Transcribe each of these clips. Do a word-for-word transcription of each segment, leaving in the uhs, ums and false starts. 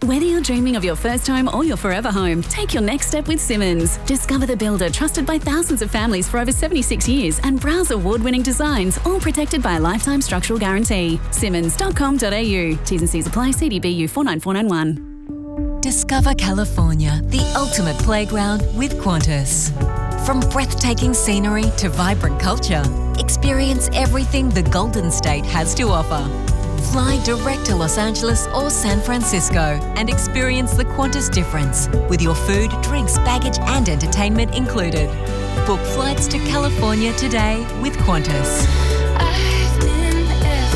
Whether you're dreaming of your first home or your forever home, take your next step with Simmons. Discover the builder trusted by thousands of families for over seventy-six years and browse award-winning designs, all protected by a lifetime structural guarantee. Simmons dot com dot a u. T's and C's apply. C D B U four nine four nine one. Discover California, the ultimate playground with Qantas. From breathtaking scenery to vibrant culture, experience everything the Golden State has to offer. Fly direct to Los Angeles or San Francisco and experience the Qantas difference with your food, drinks, baggage and entertainment included. Book flights to California today with Qantas. I've been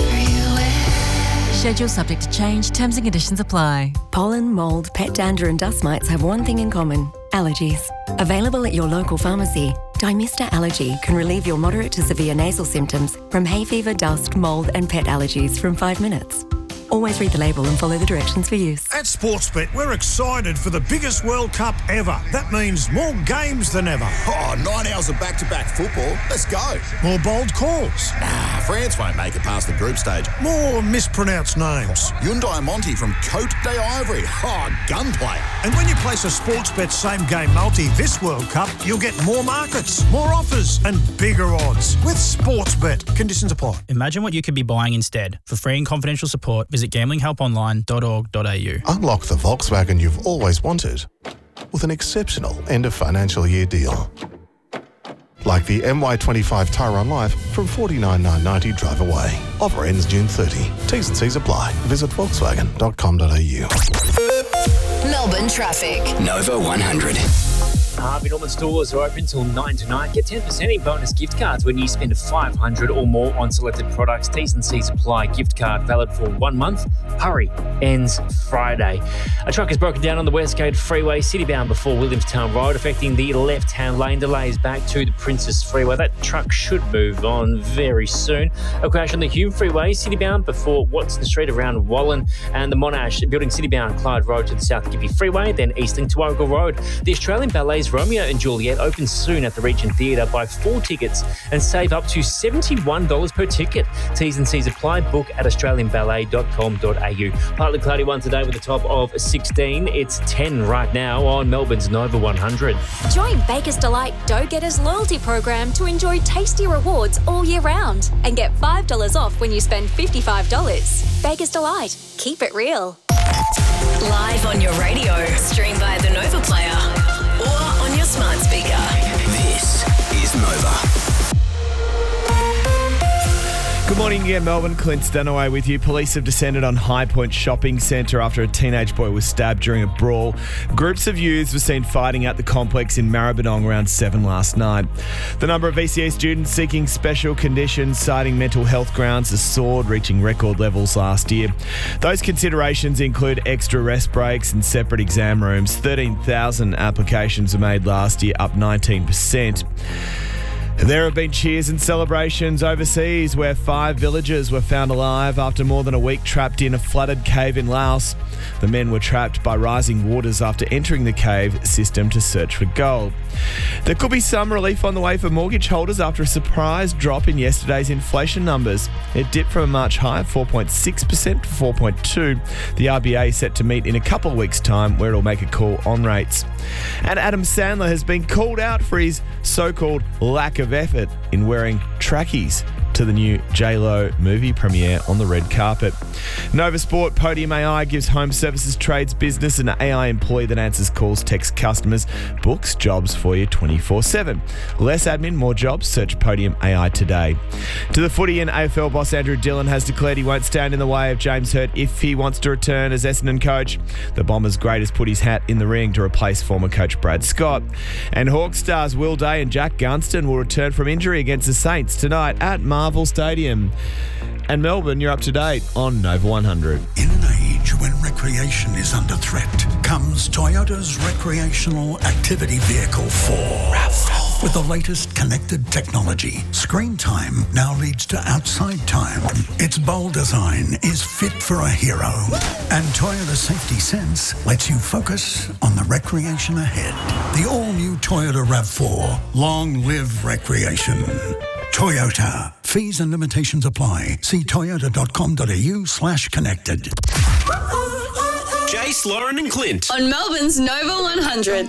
everywhere. Schedule subject to change. Terms and conditions apply. Pollen, mould, pet dander and dust mites have one thing in common: allergies. Available at your local pharmacy, Dymista Allergy can relieve your moderate to severe nasal symptoms from hay fever, dust, mould and pet allergies from five minutes. Always read the label and follow the directions for use. At Sportsbet, we're excited for the biggest World Cup ever. That means more games than ever. Oh, nine hours of back-to-back football. Let's go. More bold calls. Nah, France won't make it past the group stage. More mispronounced names. Hyundai Monty from Cote d'Ivory. Oh, gunplayer. And when you place a Sportsbet same-game multi this World Cup, you'll get more markets, more offers and bigger odds. With Sportsbet. Conditions apply. Imagine what you could be buying instead. For free and confidential support, visit gambling help online dot org dot a u. Unlock the Volkswagen you've always wanted with an exceptional end of financial year deal. Like the M Y twenty-five Tyrone Life from forty-nine thousand nine hundred ninety drive away. Offer ends June thirtieth. T's and C's apply. Visit volkswagen dot com dot a u. Melbourne traffic. Nova one hundred. Harvey Norman stores are open till nine tonight. Get ten percent in bonus gift cards when you spend five hundred dollars or more on selected products. T's and C's apply. Gift card valid for one month. Hurry. Ends Friday. A truck is broken down on the West Gate Freeway, citybound before Williamstown Road, affecting the left-hand lane. Delays back to the Princess Freeway. That truck should move on very soon. A crash on the Hume Freeway, citybound before Watson Street around Wallen, and the Monash building citybound Clyde Road to the South Gippy Freeway, then easting to Oracle Road. The Australian Ballet's Romeo and Juliet opens soon at the Regent Theatre. Buy four tickets and save up to seventy-one dollars per ticket. T's and C's apply. Book at australian ballet dot com dot a u. Partly cloudy one today with a top of sixteen. It's ten right now on Melbourne's Nova one hundred. Join Baker's Delight Dough Getters loyalty program to enjoy tasty rewards all year round and get five dollars off when you spend fifty-five dollars. Baker's Delight. Keep it real. Live on your radio. Stream via the Nova Player or on your smart speaker. This is Nova. Good morning again, Melbourne. Clint Stanaway with you. Police have descended on High Point Shopping Centre after a teenage boy was stabbed during a brawl. Groups of youths were seen fighting at the complex in Maribyrnong around seven last night. The number of V C A students seeking special conditions, citing mental health grounds, has soared, reaching record levels last year. Those considerations include extra rest breaks and separate exam rooms. thirteen thousand applications were made last year, up nineteen percent. There have been cheers and celebrations overseas where five villagers were found alive after more than a week trapped in a flooded cave in Laos. The men were trapped by rising waters after entering the cave system to search for gold. There could be some relief on the way for mortgage holders after a surprise drop in yesterday's inflation numbers. It dipped from a March high of four point six percent to four point two percent. The R B A is set to meet in a couple of weeks' time where it'll make a call on rates. And Adam Sandler has been called out for his so-called lack of effort in wearing trackies to the new J Lo movie premiere on the red carpet. Nova Sport Podium A I gives home services trades business an A I employee that answers calls, texts customers, books jobs for you twenty-four seven. Less admin, more jobs. Search Podium A I today. To the footy, and A F L boss Andrew Dillon has declared he won't stand in the way of James Hurt if he wants to return as Essendon coach. The Bombers' great has put his hat in the ring to replace former coach Brad Scott. And Hawks stars Will Day and Jack Gunston will return from injury against the Saints tonight at Marvel Stadium. And Melbourne, you're up to date on Nova one hundred. In an age when recreation is under threat, comes Toyota's recreational activity vehicle four. RAV four. With the latest connected technology, screen time now leads to outside time. Its bold design is fit for a hero. And Toyota Safety Sense lets you focus on the recreation ahead. The all-new Toyota RAV four. Long live recreation. Toyota. Fees and limitations apply. See toyota dot com dot a u slash connected. Jace, Lauren and Clint. On Melbourne's Nova one hundred.